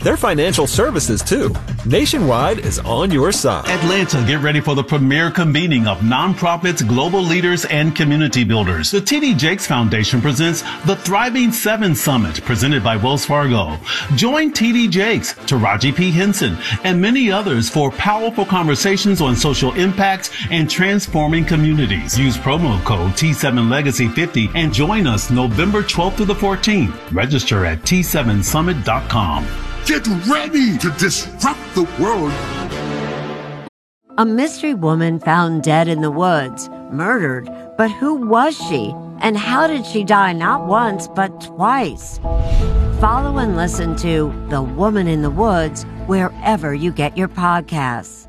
They're financial services, too. Nationwide is on your side. Atlanta, get ready for the premier convening of nonprofits, global leaders, and community builders. The TD Jakes Foundation presents the Thriving 7 Summit, presented by Wells Fargo. Join TD Jakes, Taraji P. Henson, and many others for powerful conversations on social impacts and transforming communities. Use promo code T7Legacy50 and join us November 12th through the 14th. Register at T7Summit.com. Get ready to disrupt the world. A mystery woman found dead in the woods, murdered. But who was she? And how did she die not once, but twice? Follow and listen to The Woman in the Woods wherever you get your podcasts.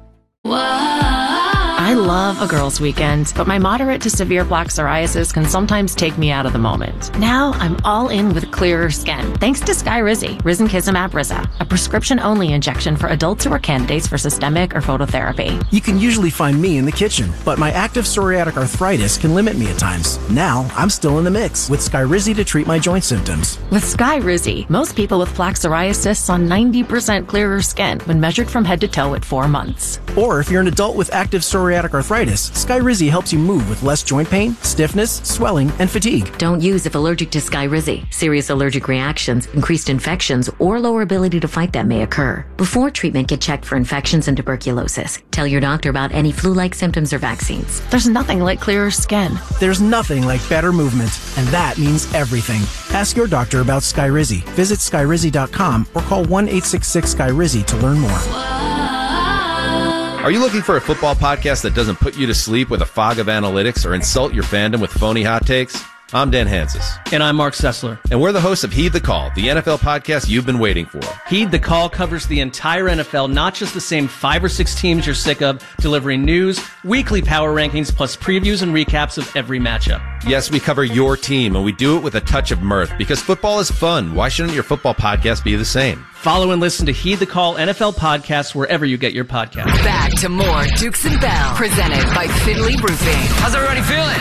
I love a girls' weekend, but my moderate to severe plaque psoriasis can sometimes take me out of the moment. Now I'm all in with clearer skin, thanks to Skyrizi, Risankizumab Riza, a prescription-only injection for adults who are candidates for systemic or phototherapy. You can usually find me in the kitchen, but my active psoriatic arthritis can limit me at times. Now I'm still in the mix with Skyrizi to treat my joint symptoms. With Skyrizi, most people with plaque psoriasis saw 90% clearer skin when measured from head to toe at 4 months. Or if you're an adult with active psoriatic arthritis, Skyrizi helps you move with less joint pain, stiffness, swelling, and fatigue. Don't use if allergic to Skyrizi. Serious allergic reactions, increased infections, or lower ability to fight them may occur. Before treatment, get checked for infections and tuberculosis. Tell your doctor about any flu-like symptoms or vaccines. There's nothing like clearer skin. There's nothing like better movement, and that means everything. Ask your doctor about Skyrizi. Visit Skyrizi.com or call 1-866-SKYRIZI to learn more. Are you looking for a football podcast that doesn't put you to sleep with a fog of analytics or insult your fandom with phony hot takes? I'm Dan Hansis. And I'm Mark Sessler. And we're the hosts of Heed the Call, the NFL podcast you've been waiting for. Heed the Call covers the entire NFL, not just the same 5 or 6 teams you're sick of, delivering news, weekly power rankings, plus previews and recaps of every matchup. Yes, we cover your team, and we do it with a touch of mirth, because football is fun. Why shouldn't your football podcast be the same? Follow and listen to Heed the Call NFL podcasts wherever you get your podcasts. Back to more Dukes and Bell, presented by Finley Roofing. How's everybody feeling?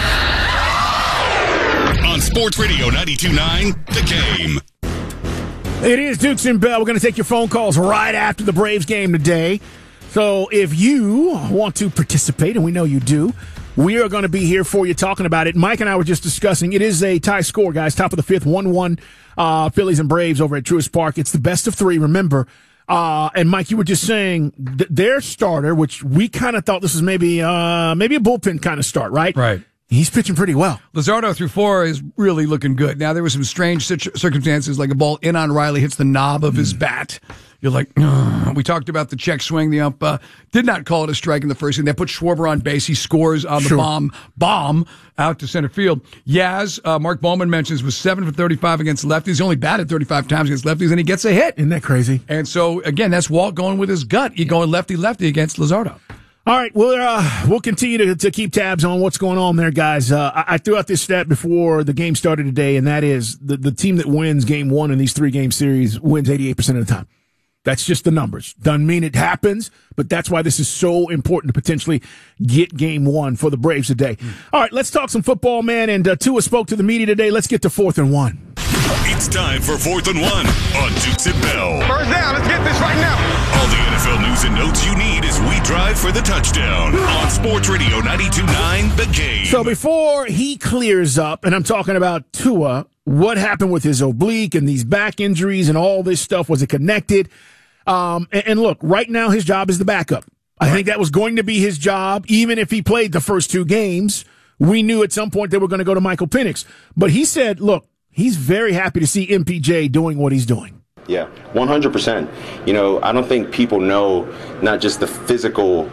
On Sports Radio 92.9, The Game. It is Dukes and Bell. We're going to take your phone calls right after the Braves game today. So if you want to participate, and we know you do, we are going to be here for you talking about it. Mike and I were just discussing. It is a tie score, guys. Top of the fifth, 1-1 Phillies and Braves over at Truist Park. It's the best of 3, remember. And Mike, you were just saying their starter, which we kind of thought this was maybe a bullpen kind of start, right? Right. He's pitching pretty well. Luzardo through 4 is really looking good. Now, there were some strange circumstances, like a ball in on Riley hits the knob of his bat. You're like, ugh. We talked about the check swing. The ump did not call it a strike in the first inning. They put Schwarber on base. He scores on the bomb out to center field. Yaz, Mark Bowman mentions, was 7 for 35 against lefties. He only batted 35 times against lefties, and he gets a hit. Isn't that crazy? And so, again, that's Walt going with his gut. He going lefty-lefty against Luzardo. All right, we'll continue to keep tabs on what's going on there, guys. I threw out this stat before the game started today, and that is the team that wins game 1 in these 3-game series wins 88% of the time. That's just the numbers. Doesn't mean it happens, but that's why this is so important to potentially get game 1 for the Braves today. All right, let's talk some football, man. And Tua spoke to the media today. Let's get to 4th and 1. It's time for 4th and 1 on Dukes and Bell. First down, let's get this right now. All the NFL news and notes you need as we drive for the touchdown on Sports Radio 92.9 The Game. So before he clears up, and I'm talking about Tua, what happened with his oblique and these back injuries and all this stuff? Was it connected? And look, right now his job is the backup. I think that was going to be his job, even if he played the first 2 games. We knew at some point they were going to go to Michael Penix. But he said, look, he's very happy to see MPJ doing what he's doing. Yeah, 100%. You know, I don't think people know not just the physical,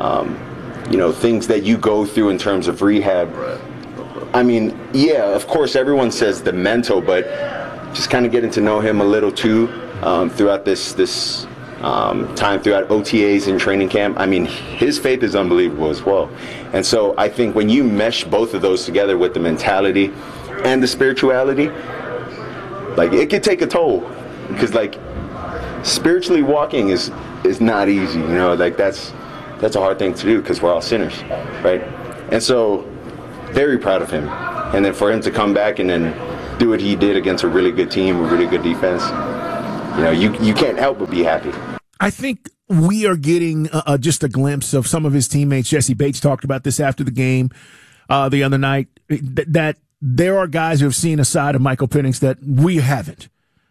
things that you go through in terms of rehab. I mean, yeah, of course, everyone says the mental, but just kind of getting to know him a little too throughout this time throughout OTAs and training camp. I mean, his faith is unbelievable as well. And so I think when you mesh both of those together with the mentality and the spirituality, like, it could take a toll, because like spiritually walking is not easy, you know, like that's a hard thing to do, because we're all sinners, right? And so very proud of him. And then for him to come back and then do what he did against a really good team, a really good defense, you can't help but be happy. I think we are getting just a glimpse of some of his teammates. Jesse Bates talked about this after the game the other night, that there are guys who have seen a side of Michael Penix that we haven't.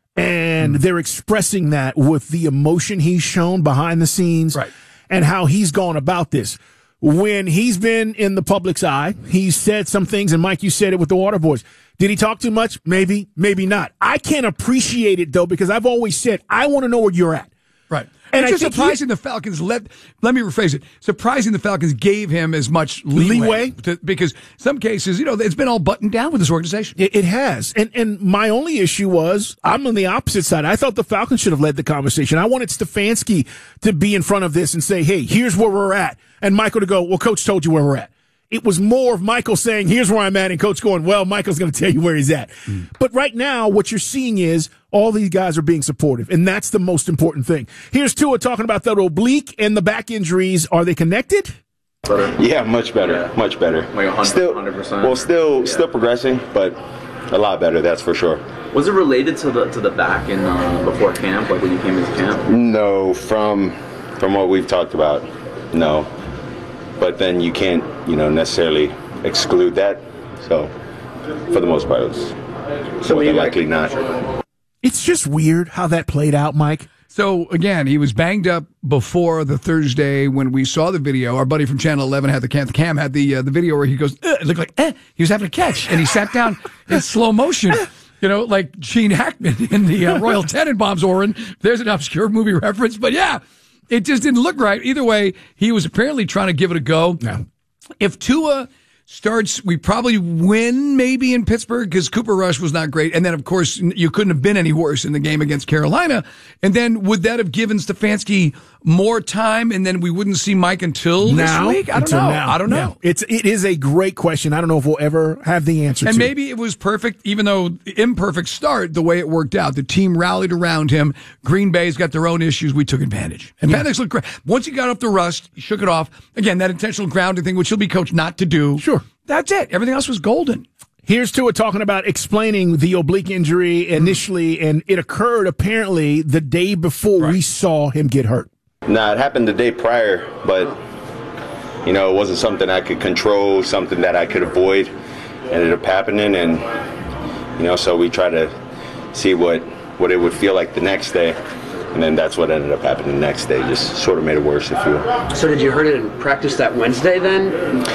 And they're expressing that with the emotion he's shown behind the scenes and how he's gone about this. When he's been in the public's eye, he's said some things, and Mike, you said it with the Water Boys. Did he talk too much? Maybe, maybe not. I can't appreciate it, though, because I've always said, I want to know where you're at. Right. And it's just surprising the Falcons let me rephrase it. Surprising the Falcons gave him as much leeway because some cases, it's been all buttoned down with this organization. It has. And my only issue was I'm on the opposite side. I thought the Falcons should have led the conversation. I wanted Stefanski to be in front of this and say, hey, here's where we're at. And Michael to go, well, Coach told you where we're at. It was more of Michael saying, here's where I'm at, and Coach going, well, Michael's going to tell you where he's at. But right now, what you're seeing is all these guys are being supportive, and that's the most important thing. Here's Tua talking about the oblique and the back injuries. Are they connected? Yeah, much better. Yeah. Much better. Like 100%. Well, still progressing, but a lot better, that's for sure. Was it related to the back in before camp, like when you came into camp? No, from what we've talked about, no. But then you can't, necessarily exclude that. So, for the most part, it's more than likely not. It's just weird how that played out, Mike. So, again, he was banged up before the Thursday when we saw the video. Our buddy from Channel 11 had the cam had the video where he goes, it looked like he was having a catch. And he sat down in slow motion, like Gene Hackman in the Royal Tenenbaums, Oren. There's an obscure movie reference. But, yeah. It just didn't look right. Either way, he was apparently trying to give it a go. Yeah. If Tua starts, we probably win maybe in Pittsburgh because Cooper Rush was not great. And then, of course, you couldn't have been any worse in the game against Carolina. And then would that have given Stefanski more time and then we wouldn't see Mike until this week? I don't know. Yeah. It is a great question. I don't know if we'll ever have the answer to it. And maybe it was perfect, even though imperfect start, the way it worked out. The team rallied around him. Green Bay's got their own issues. We took advantage. And Penix looked great. Once he got off the rust, he shook it off. Again, that intentional grounding thing, which he'll be coached not to do. Sure. That's it. Everything else was golden. Here's Tua talking about explaining the oblique injury initially, and it occurred apparently the day before we saw him get hurt. Nah, it happened the day prior, but, it wasn't something I could control, something that I could avoid. Ended up happening, and, so we try to see what it would feel like the next day. And then that's what ended up happening the next day. Just sort of made it worse, if you will. So did you hurt it in practice that Wednesday then?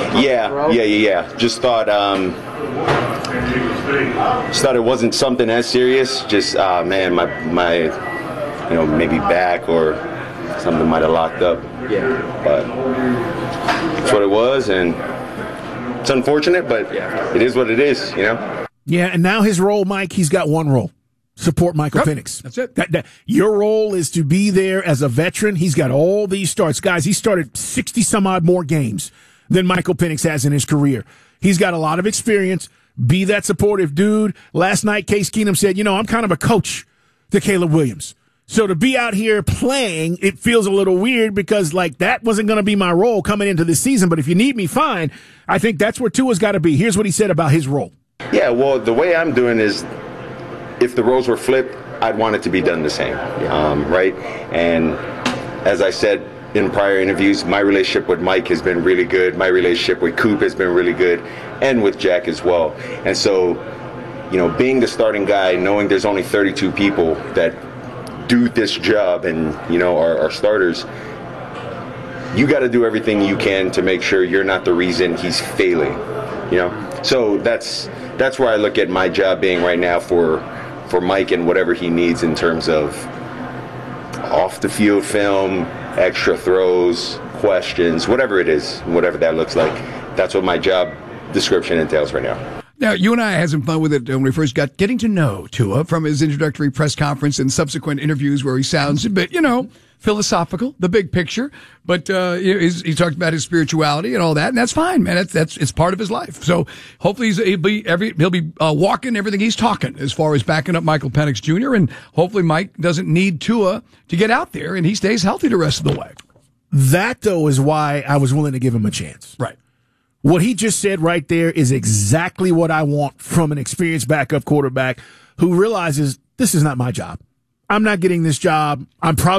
Yeah. Just thought it wasn't something as serious. Just, my maybe back or something might have locked up. Yeah. But that's what it was, and it's unfortunate, but it is what it is, Yeah, and now his role, Mike, he's got one role. Support Michael Penix. That's it. Your role is to be there as a veteran. He's got all these starts. Guys, he started 60-some-odd more games than Michael Penix has in his career. He's got a lot of experience. Be that supportive dude. Last night, Case Keenum said, I'm kind of a coach to Caleb Williams. So to be out here playing, it feels a little weird because, that wasn't going to be my role coming into this season. But if you need me, fine. I think that's where Tua's got to be. Here's what he said about his role. Yeah, well, the way I'm doing is, if the roles were flipped, I'd want it to be done the same, right? And as I said in prior interviews, my relationship with Mike has been really good. My relationship with Coop has been really good, and with Jack as well. And so, being the starting guy, knowing there's only 32 people that do this job and, are starters, you got to do everything you can to make sure you're not the reason he's failing, So that's where I look at my job being right now for Mike and whatever he needs in terms of off the field film, extra throws, questions, whatever it is, whatever that looks like. That's what my job description entails right now. Now, you and I had some fun with it when we first got getting to know Tua from his introductory press conference and subsequent interviews where he sounds a bit, philosophical, the big picture. But he talked about his spirituality and all that, and that's fine, man. It's part of his life. So hopefully he'll be walking everything he's talking as far as backing up Michael Penix Jr. And hopefully Mike doesn't need Tua to get out there and he stays healthy the rest of the way. That, though, is why I was willing to give him a chance. Right. What he just said right there is exactly what I want from an experienced backup quarterback who realizes this is not my job. I'm not getting this job. I'm probably